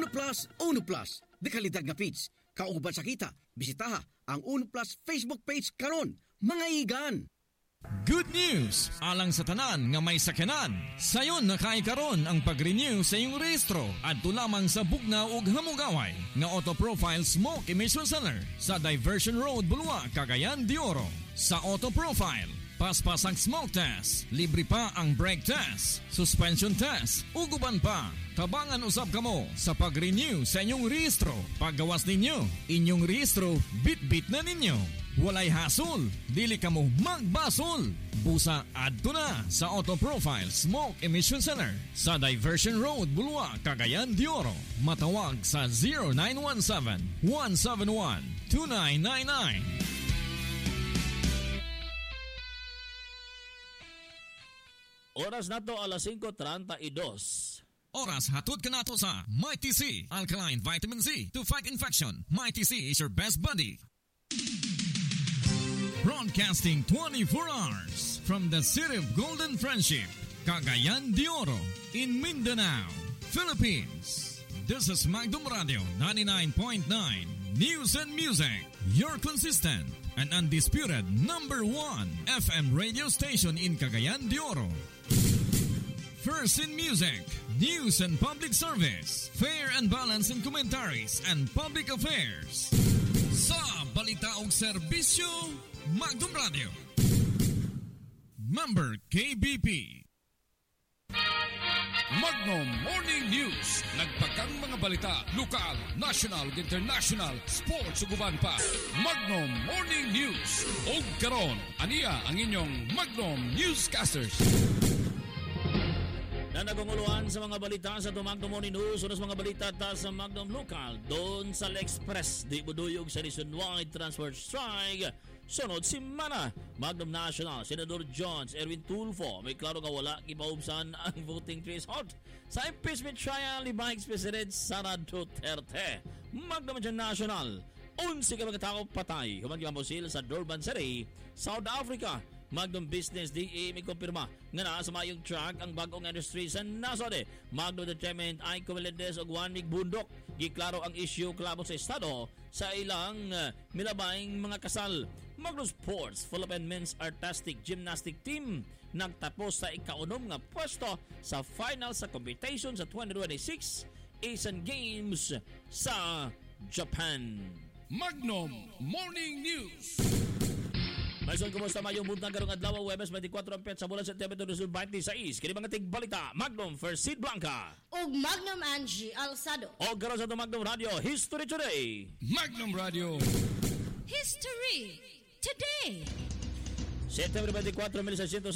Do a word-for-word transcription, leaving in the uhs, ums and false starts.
Plus, Uno Plus. Dekalidag nga feeds. Kauban sa kita, bisitaha ang Uno Plus Facebook page karon, mga igan. Good news! Alang sa tanan nga may sakyanan. Sayon nakaikaron ang pag-renew sa iyong rehistro at lamang sa Bugnaw ug Hamugaway nga Auto Profile Smoke Emission Center sa Diversion Road, Bulua, Cagayan de Oro. Sa Auto Profile, paspas ang smoke test, libre pa ang brake test, suspension test, uguban pa. Tabangan usab kamo sa pag-renew sa inyong rehistro. Paggawas ninyo, inyong rehistro, bit-bit na ninyo. Walay hasol, dili kamo magbasol. Busa adto na sa Auto Profile Smoke Emission Center sa Diversion Road, Bulua, Cagayan de Oro. Matawag sa zero nine one seven, one seven one, two nine nine nine. Oras na to alas singko trentadua. Oras hatod ka nato sa Mighty C Alkaline Vitamin C to fight infection. Mighty C is your best buddy. Broadcasting twenty-four hours from the city of Golden Friendship, Cagayan de Oro, in Mindanao, Philippines. This is Magdum Radio ninety-nine point nine News and Music, your consistent and undisputed number one F M radio station in Cagayan de Oro. First in music, news and public service, fair and balanced in commentaries and public affairs. Sa balita og serbisyo, Magdum Radio. Member K B P. Magnum Morning News. Nagpagang mga balita, lokal, national, international, sports ug uban pa. Magnum Morning News. Og karon, aniya ang inyong Magnum Newscasters. Na nagunguluhan sa mga balita sa Magnum Morning News, unas mga balita ta sa Magnum Local, doon sa Express, di buduyog sa nationwide transfer strike. Sunod si Mana, Magnum National, Senador Jones, Erwin Tulfo, may klaro nga wala kipaubsan ang voting threshold sa impeachment trial ni Vice President Sara Duterte. Magnum National, unsi ka mga tao patay, human kimamusil sa Durban City, South Africa. Magnum Business D A may kumpirma nga naa sa mayong track ang bagong industry sa nasod. Magnum Determined ay kumilindes og one week bundok. Giklaro ang issue klabo sa estado sa ilang uh, milabayng mga kasal. Magnum Sports Philippine Men's Artistic Gymnastic Team nagtapos sa ikaunom nga pwesto sa final sa competition sa twenty twenty-six Asian Games sa Japan. Magnum Morning News. Maison, kumusta mayong buntag karong adlaw Huwebes twenty-four ang pet sa bulan September twenty twenty-six. Kini mga tigbalita, Magnum First Seed Blanca ug Magnum Angie Alsado. O karon sa Magnum Radio History Today. Magnum Radio History Today. September twenty-four,